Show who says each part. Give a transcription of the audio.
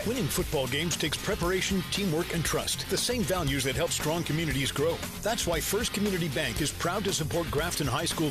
Speaker 1: Winning football games takes preparation, teamwork, and trust. The same values that help strong communities grow. That's why First Community Bank is proud to support Grafton High School